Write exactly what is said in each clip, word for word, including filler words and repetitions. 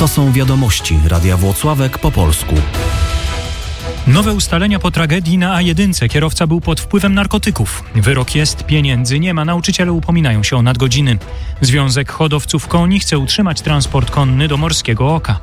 To są wiadomości Radia Włocławek po polsku. Nowe ustalenia po tragedii na A jeden. Kierowca był pod wpływem narkotyków. Wyrok jest, pieniędzy nie ma. Nauczyciele upominają się o nadgodziny. Związek Hodowców Koni chce utrzymać transport konny do Morskiego Oka.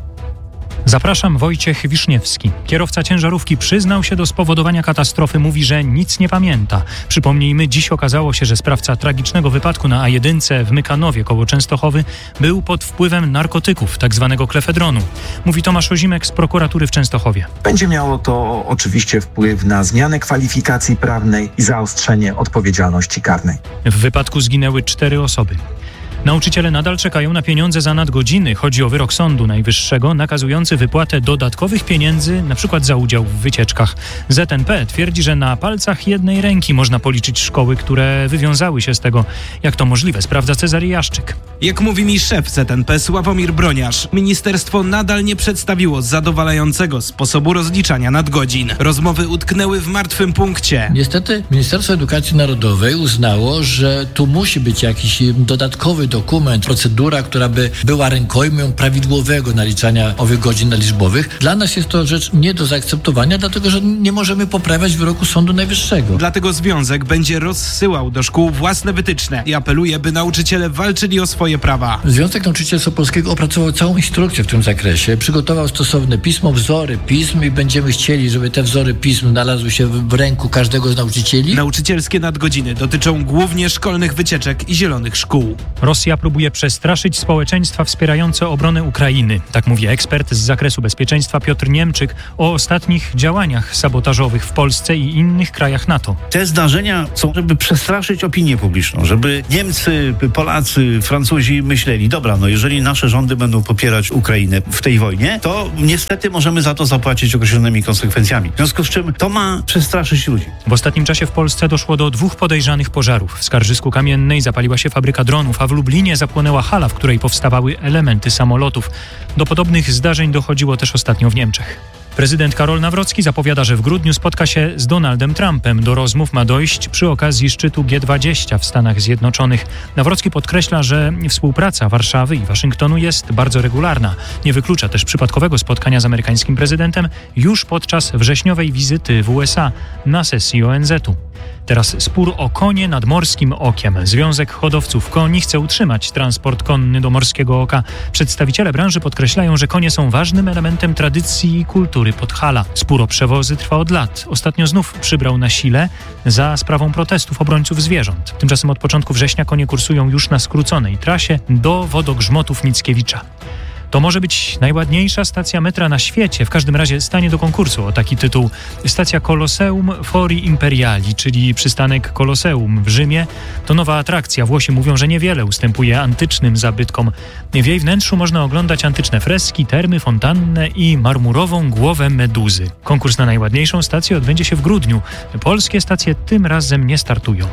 Zapraszam, Wojciech Wiszniewski. Kierowca ciężarówki przyznał się do spowodowania katastrofy. Mówi, że nic nie pamięta. Przypomnijmy, dziś okazało się, że sprawca tragicznego wypadku na A jeden w Mykanowie koło Częstochowy był pod wpływem narkotyków, tzw. klefedronu. Mówi Tomasz Ozimek z prokuratury w Częstochowie. Będzie miało to oczywiście wpływ na zmianę kwalifikacji prawnej i zaostrzenie odpowiedzialności karnej. W wypadku zginęły cztery osoby. Nauczyciele nadal czekają na pieniądze za nadgodziny. Chodzi o wyrok Sądu Najwyższego nakazujący wypłatę dodatkowych pieniędzy, np. za udział w wycieczkach. Z N P twierdzi, że na palcach jednej ręki można policzyć szkoły, które wywiązały się z tego. Jak to możliwe, sprawdza Cezary Jaszczyk. Jak mówi mi szef Z N P Sławomir Broniarz, ministerstwo nadal nie przedstawiło zadowalającego sposobu rozliczania nadgodzin. Rozmowy utknęły w martwym punkcie. Niestety Ministerstwo Edukacji Narodowej uznało, że tu musi być jakiś dodatkowy dokument, procedura, która by była rękojmią prawidłowego naliczania owych godzin liczbowych. Dla nas jest to rzecz nie do zaakceptowania, dlatego że nie możemy poprawiać wyroku Sądu Najwyższego. Dlatego związek będzie rozsyłał do szkół własne wytyczne i apeluje, by nauczyciele walczyli o swoje prawa. Związek Nauczycielstwa Polskiego opracował całą instrukcję w tym zakresie, przygotował stosowne pismo, wzory pism i będziemy chcieli, żeby te wzory pism znalazły się w ręku każdego z nauczycieli. Nauczycielskie nadgodziny dotyczą głównie szkolnych wycieczek i zielonych szkół. Rosja próbuje przestraszyć społeczeństwa wspierające obronę Ukrainy. Tak mówi ekspert z zakresu bezpieczeństwa Piotr Niemczyk o ostatnich działaniach sabotażowych w Polsce i innych krajach NATO. Te zdarzenia są, żeby przestraszyć opinię publiczną, żeby Niemcy, Polacy, Francuzi myśleli, dobra, no jeżeli nasze rządy będą popierać Ukrainę w tej wojnie, to niestety możemy za to zapłacić określonymi konsekwencjami. W związku z czym to ma przestraszyć ludzi. W ostatnim czasie w Polsce doszło do dwóch podejrzanych pożarów. W Skarżysku Kamiennej zapaliła się fabryka dronów, a w Lublinie zapłonęła hala, w której powstawały elementy samolotów. Do podobnych zdarzeń dochodziło też ostatnio w Niemczech. Prezydent Karol Nawrocki zapowiada, że w grudniu spotka się z Donaldem Trumpem. Do rozmów ma dojść przy okazji szczytu G dwadzieścia w Stanach Zjednoczonych. Nawrocki podkreśla, że współpraca Warszawy i Waszyngtonu jest bardzo regularna. Nie wyklucza też przypadkowego spotkania z amerykańskim prezydentem już podczas wrześniowej wizyty w U S A na sesji O N Z u. Teraz spór o konie nad Morskim Okiem. Związek Hodowców Koni chce utrzymać transport konny do Morskiego Oka. Przedstawiciele branży podkreślają, że konie są ważnym elementem tradycji i kultury Podhala. Spór o przewozy trwa od lat. Ostatnio znów przybrał na sile za sprawą protestów obrońców zwierząt. Tymczasem od początku września konie kursują już na skróconej trasie do wodogrzmotów Mickiewicza. To może być najładniejsza stacja metra na świecie, w każdym razie stanie do konkursu o taki tytuł. Stacja Colosseum Fori Imperiali, czyli przystanek Koloseum w Rzymie, to nowa atrakcja. Włosi mówią, że niewiele ustępuje antycznym zabytkom. W jej wnętrzu można oglądać antyczne freski, termy, fontannę i marmurową głowę meduzy. Konkurs na najładniejszą stację odbędzie się w grudniu. Polskie stacje tym razem nie startują.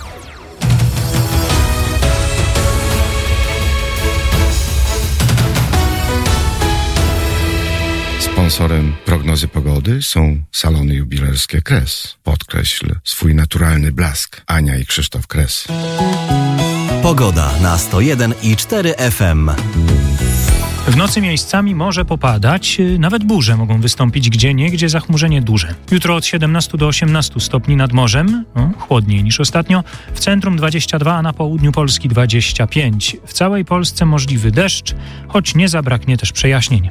Sponsorem prognozy pogody są salony jubilerskie Kres. Podkreśl swój naturalny blask. Ania i Krzysztof Kres. Pogoda na sto jeden i cztery F M. W nocy miejscami może popadać, nawet burze mogą wystąpić gdzieniegdzie, zachmurzenie duże. Jutro od siedemnastu do osiemnastu stopni nad morzem, no, chłodniej niż ostatnio, w centrum dwadzieścia dwa, a na południu Polski dwadzieścia pięć. W całej Polsce możliwy deszcz, choć nie zabraknie też przejaśnień.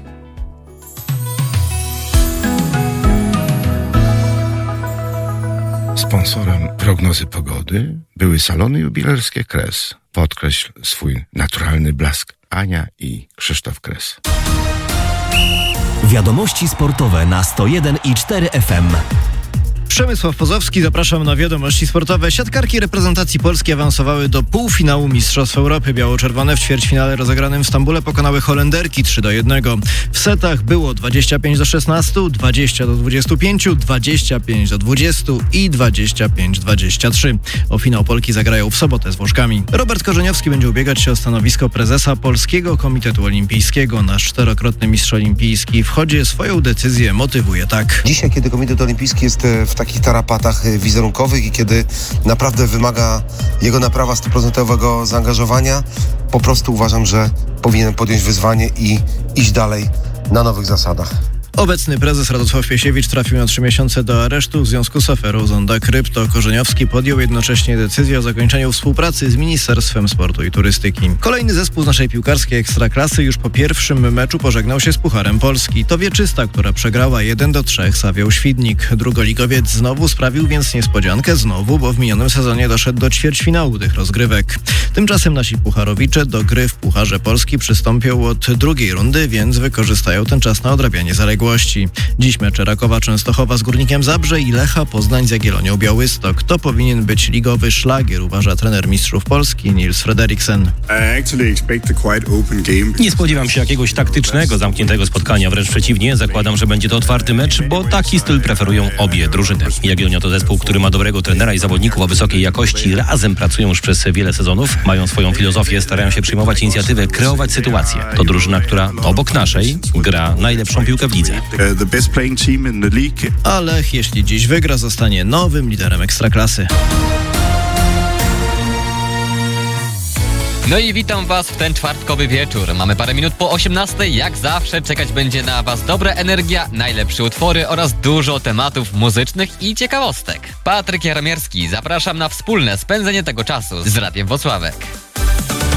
Sponsorem prognozy pogody były salony jubilerskie Kres. Podkreśl swój naturalny blask. Ania i Krzysztof Kres. Wiadomości sportowe na sto jeden i cztery F M. Przemysław Pozowski, zapraszam na wiadomości sportowe. Siatkarki reprezentacji Polski awansowały do półfinału Mistrzostw Europy. Biało-czerwone w ćwierćfinale rozegranym w Stambule pokonały Holenderki trzy do jednego. W setach było dwadzieścia pięć do szesnastu, dwadzieścia do dwudziestu pięciu, dwadzieścia pięć do dwudziestu i dwadzieścia pięć do dwudziestu trzech. O finał Polki zagrają w sobotę z Włoszkami. Robert Korzeniowski będzie ubiegać się o stanowisko prezesa Polskiego Komitetu Olimpijskiego. Nasz czterokrotny mistrz olimpijski w chodzie swoją decyzję motywuje tak. Dzisiaj, kiedy Komitet Olimpijski jest w w takich tarapatach wizerunkowych i kiedy naprawdę wymaga jego naprawa stuprocentowego zaangażowania, po prostu uważam, że powinien podjąć wyzwanie i iść dalej na nowych zasadach. Obecny prezes Radosław Piesiewicz trafił na trzy miesiące do aresztu w związku z aferą Zonda Krypto. Korzeniowski podjął jednocześnie decyzję o zakończeniu współpracy z Ministerstwem Sportu i Turystyki. Kolejny zespół z naszej piłkarskiej ekstraklasy już po pierwszym meczu pożegnał się z Pucharem Polski. To Wieczysta, która przegrała jeden do trzech z Awią Świdnik. Drugoligowiec znowu sprawił więc niespodziankę znowu, bo w minionym sezonie doszedł do ćwierćfinału tych rozgrywek. Tymczasem nasi pucharowicze do gry w Pucharze Polski przystąpią od drugiej rundy, więc wykorzystają ten czas na odrabianie zaległości. Dziś mecze Rakowa Częstochowa z Górnikiem Zabrze i Lecha Poznań z Jagiellonią Białystok. To powinien być ligowy szlagier, uważa trener mistrzów Polski Nils Frederiksen. Nie spodziewam się jakiegoś taktycznego, zamkniętego spotkania, wręcz przeciwnie. Zakładam, że będzie to otwarty mecz, bo taki styl preferują obie drużyny. Jagiellonia to zespół, który ma dobrego trenera i zawodników o wysokiej jakości. Razem pracują już przez wiele sezonów, mają swoją filozofię, starają się przyjmować inicjatywę, kreować sytuację. To drużyna, która obok naszej gra najlepszą piłkę w lidze. A Lech, jeśli dziś wygra, zostanie nowym liderem ekstraklasy. No i witam Was w ten czwartkowy wieczór. Mamy parę minut po osiemnastej. Jak zawsze czekać będzie na Was dobra energia, najlepsze utwory oraz dużo tematów muzycznych i ciekawostek. Patryk Jaromierski, zapraszam na wspólne spędzenie tego czasu z Radiem Włocławek.